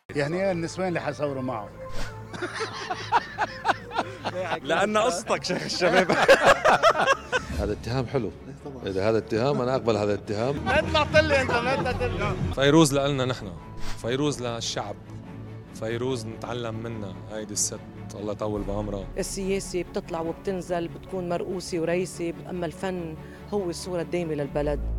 يعني ايه النسوان اللي حصوروا معه؟ لأن قصتك شيخ الشباب. هذا اتهام حلو. إذا هذا اتهام أنا أقبل هذا الاتهام. ما طلعت لي انت، ما تطلع. فيروز لنا نحن، فيروز للشعب، فيروز نتعلم منها. هيدي الست الله يطول بعمرها. السياسة بتطلع وبتنزل، بتكون مرؤوسة ورئيسة، أما الفن هو الصورة الدايمة للبلد.